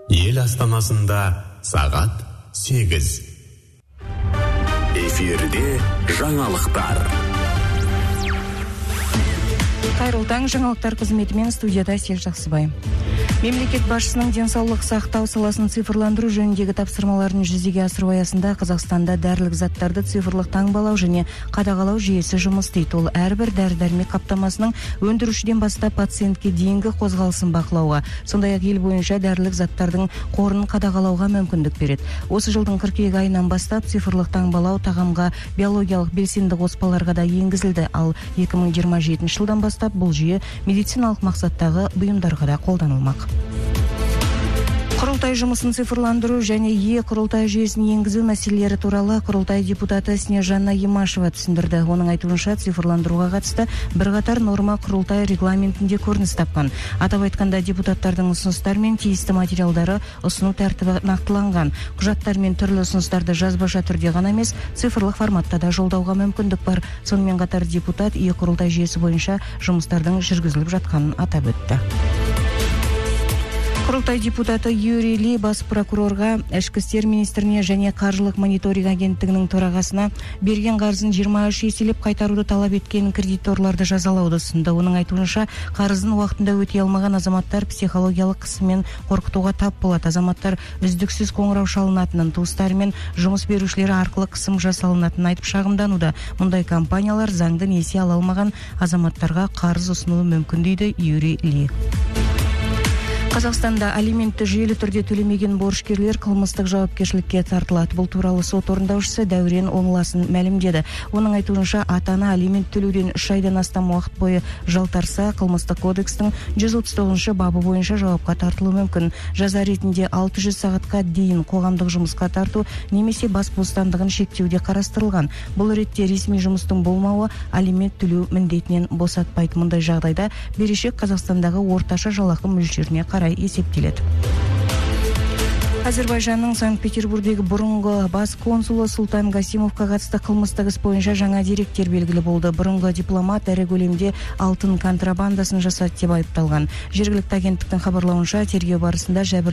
Ел астанасында сағат 8. Эфирде жаңалықтар. Қайырлы таң, жаңалықтар қызметімен студияда Сел Жақсыбай. Мемлекет басшысының денсаулық сақтау саласын цифрландыру жөніндегі тапсырмаларын жүзеге асыру аясында Қазақстанда дәрілік заттарды цифрлық таңбалау және қадағалау жүйесі жұмыс істейді. Ол әрбір дәрі-дәрмек қаптамасының өндірушіден бастап пациентке дейінгі қозғалысын бақылауға, сондай-ақ ел бойынша дәрілік заттардың қорын қадағалауға мүмкіндік береді. Осы жылдың қыркүйек айынан бастап цифрлық таңбалау тағамға биологиялық белсенді қоспаларға да енгізілді. Ал 2027 жылдан бастап бұл жүйе медициналық мақсаттағы бұйымдарға да қолданылмақ. Құрылтай жұмысын цифрландыру және құрылтай жүйесін енгізу мәселелері туралы құрылтай депутаты Снежанна Имашева түсіндірді. Оның айтуынша цифрландыруға қатысты бірқатар норма құрылтай регламентінде көрініс тапқан. Атап айтқанда депутаттардың ұсыныстар мен тиісті материалдары ұсыну тәртібі нақтыланған. Құжаттар мен түрлі ұсыныстарды жазбаша түрде ғана емес, цифрлық форматта да жолдауға мүмкіндік бар. Сонымен қатар депутат құрылтай жүйесі бойынша жұмыстардың жүргізіліп жатқанын атап өтті. Құрылтай депутаты Юрий Ли бас прокурорға, ішкі істер министріне және қаржылық мониторинг агенттігінің төрағасына берген қарызын 23 еселеп қайтаруды талап еткен кредиторларды жазалауды ұсынды. Оның айтуынша, қарызын уақытында өтей алмаған азаматтар психологиялық қысыммен қорқытуға тап болады. Азаматтар үздіксіз қоңырау шалынатынын, туыстары мен жұмыс берушілері арқылы қысым жасалынатынын айтып шағымдануда. Мұндай компаниялар заңды несие ала алмаған азаматтарға қарыз ұсынуы мүмкін дейді Юрий Ли. Қазақстанда алиментті жүйелі түрде төлемеген борышкерлер қылмыстық жауапкершілікке тартылады. Бұл туралы сот орындаушысы Дәурен Оңласын мәлімдеді. Оның айтуынша, ата-ана алимент төлеуден 3 айдан астам уақыт бойы жалтарса, қылмыстық кодекстің 139 бабы бойынша жауапқа тартылуы мүмкін. Жаза ретінде 600 сағатқа дейін қоғамдық жұмысқа тарту немесе бас бостандығын шектеуде қарастырылған. Бұл ретте ресми жұмыстың болмауы алимент төлеу міндетінен босатпайды. Мұндай жағдайда берешек Қазақстандағы орташа жалақы мөлшеріне қарай есептеледі. Әзербайжанның Санкт-Петербургдегі бұрынғы бас консулы Султан Гасимовқа қатысты қылмыстық іс бойынша жаңа деректер белгілі болды. Бұрынғы дипломат ірі көлемде алтын контрабандасын жасады деп айыпталған. Жергілікті агенттіктің хабарлауынша, тергеу барысында